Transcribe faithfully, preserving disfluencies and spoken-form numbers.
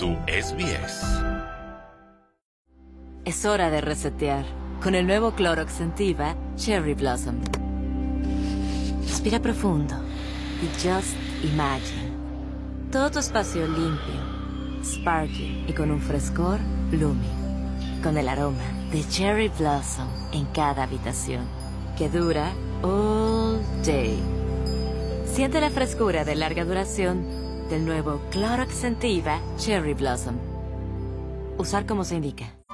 su S B S. Es hora de resetear con el nuevo Clorox Scentiva Cherry Blossom. Respira profundo y just imagine. Todo tu espacio limpio, sparkling y con un frescor blooming. Con el aroma de Cherry Blossom en cada habitación, que dura all day. Siente la frescura de larga duración del nuevo Clorox Scentiva Cherry Blossom. Usar como se indica.